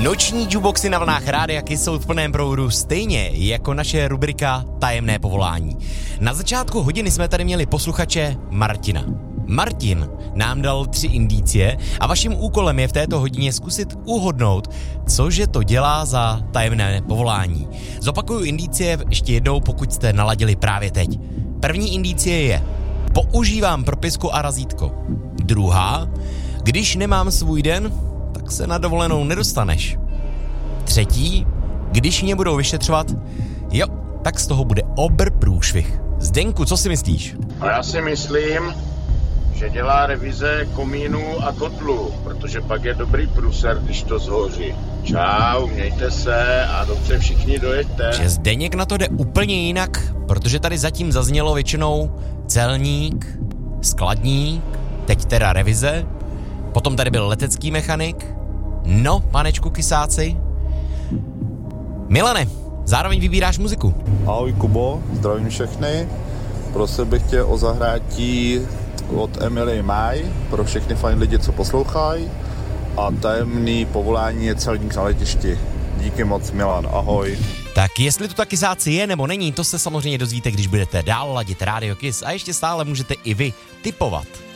Noční jukeboxy na vlnách Rádia Kiss jsou v plném proudu, stejně jako naše rubrika Tajemné povolání. Na začátku hodiny jsme tady měli posluchače Martina. Martin nám dal 3 indicie a vaším úkolem je v této hodině zkusit uhodnout, cože to dělá za tajemné povolání. Zopakuju indicie ještě jednou, pokud jste naladili právě teď. První indicie je: používám propisku a razítko. Druhá: když nemám svůj den, tak se na dovolenou nedostaneš. Třetí: když mě budou vyšetřovat, jo, tak z toho bude průšvih. Zdenku, co si myslíš? A já si myslím, že dělá revize komínů a kotlů, protože pak je dobrý průser, když to zhoří. Čau, mějte se a dobře všichni dojeďte. Že Zdeněk na to jde úplně jinak, protože tady zatím zaznělo většinou celník, skladník, teď teda revize, potom tady byl letecký mechanik. No, panečku Kisáci. Milane, zároveň vybíráš muziku. Ahoj Kubo, zdravím všechny. Prosil bych tě o zahrátí od Emily Maj pro všechny fajn lidi, co poslouchají. A tajemný povolání je celník na letišti. Díky moc, Milan, ahoj. Tak jestli to taky Kisáci je nebo není, to se samozřejmě dozvíte, když budete dál ladit Rádio Kiss a ještě stále můžete i vy tipovat.